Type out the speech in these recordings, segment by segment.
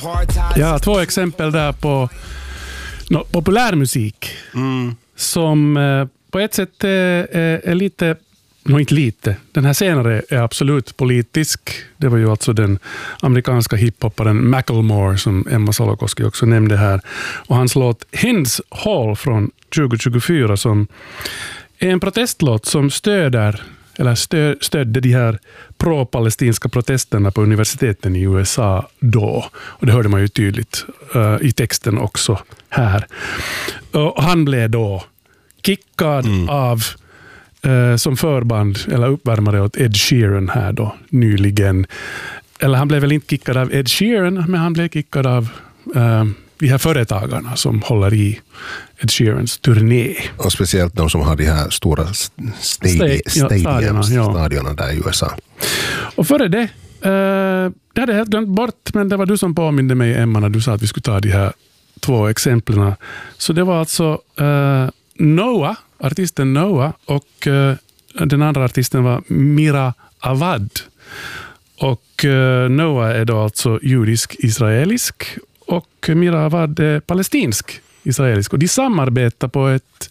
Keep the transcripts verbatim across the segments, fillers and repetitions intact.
Ja, två exempel där på no, populärmusik mm. som eh, på ett sätt eh, är lite, no, inte lite, den här senare är absolut politisk. Det var ju alltså den amerikanska hiphopparen Macklemore som Emma Salokoski också nämnde här. Och hans låt Hens Hall från tjugo tjugofyra som är en protestlåt som stöder eller stö, stödde de här pro-palestinska protesterna på universiteten i U S A då. Och det hörde man ju tydligt uh, i texten också här. Och han blev då kickad mm. av uh, som förband eller uppvärmare åt Ed Sheeran här då nyligen. Eller han blev väl inte kickad av Ed Sheeran, men han blev kickad av uh, de här företagarna som håller i Ed Sheerans turné. Och speciellt de som har de här stora stadi- stadierna ja, ja. där i U S A. Och före det, uh, det hade jag helt glömt bort, men det var du som påminde mig, Emma, när du sa att vi skulle ta de här två exemplen. Så det var alltså uh, Noah, artisten Noah, och uh, den andra artisten var Mira Awad. Och uh, Noah är då alltså judisk-israelisk och Mira Awad är palestinsk-israelisk. Och de samarbetar på ett,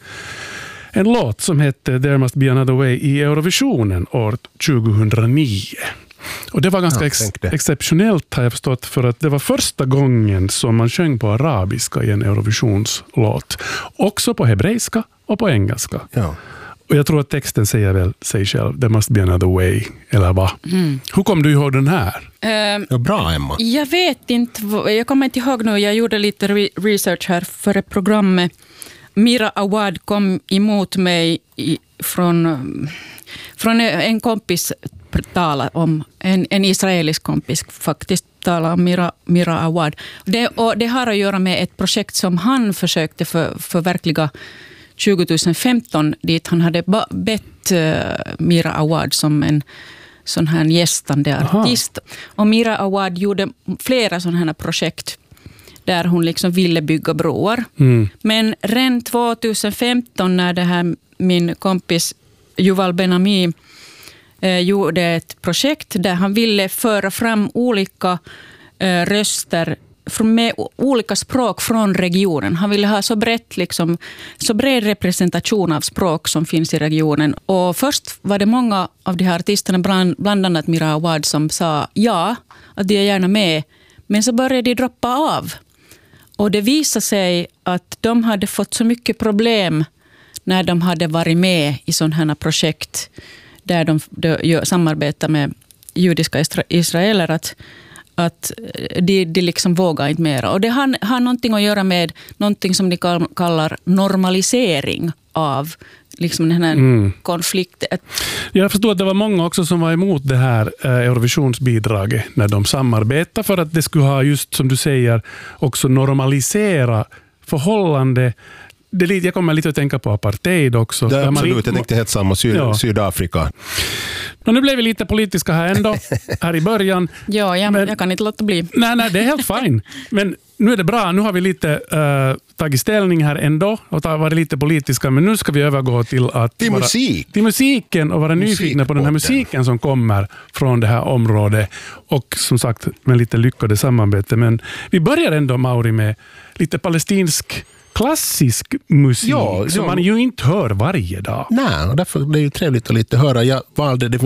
en låt som heter There Must Be Another Way i Eurovisionen år tjugohundranio. Och det var ganska ja, ex- exceptionellt har jag förstått, för att det var första gången som man sjöng på arabiska i en Eurovisionslåt. Också på hebreiska och på engelska. Ja. Och jag tror att texten säger väl sig själv, there must be another way, eller vad? Mm. Hur kom du ihåg den här? Uh, ja, bra, Emma. Jag vet inte, jag kommer inte ihåg nu, jag gjorde lite re- research här för programmet. Mira Awad kom emot mig i, från, från en kompis tala om, en, en israelisk kompis faktiskt tala om Mira, Mira Awad. Det, och det har att göra med ett projekt som han försökte för, förverkliga tjugohundrafemton, dit han hade bett uh, Mira Awad som en sån här gästande artist. Aha. Och Mira Awad gjorde flera sådana här projekt där hon liksom ville bygga broar. Mm. Men redan tjugohundrafemton när det här min kompis Yuval Ben-Ami eh, gjorde ett projekt där han ville föra fram olika eh, röster med olika språk från regionen. Han ville ha så brett, liksom, så bred representation av språk som finns i regionen. Och först var det många av de här artisterna, bland, bland annat Mira Awad, som sa ja, att de är gärna med. Men så började de droppa av. Och det visade sig att de hade fått så mycket problem när de hade varit med i sådana här projekt där de, de samarbetar med judiska israeler, att att de, de liksom vågar inte mer. Och det har, har någonting att göra med någonting som de kallar normalisering av liksom den här mm. konflikten. Jag förstår att det var många också som var emot det här eh, Eurovisionsbidraget när de samarbetar, för att det skulle ha, just som du säger, också normalisera förhållande. Det, jag kommer lite att tänka på apartheid också. Det är absolut, jag tänkte helt samma Syd, ja. Sydafrika. Men nu blev vi lite politiska här ändå, här i början. Ja, jag, men, jag kan inte låta bli. Nej, nej, det är helt fine. Men nu är det bra, nu har vi lite uh, tagit ställning här ändå och varit lite politiska, men nu ska vi övergå till att till, vara, musik. till musiken och vara nyfikna på den här musiken som kommer från det här området, och som sagt med lite lyckade samarbete. Men vi börjar ändå, Mauri, med lite palestinsk klassisk musik, ja, som ja. man ju inte hör varje dag. Nej, därför det är ju trevligt att lite höra. Jag valde, det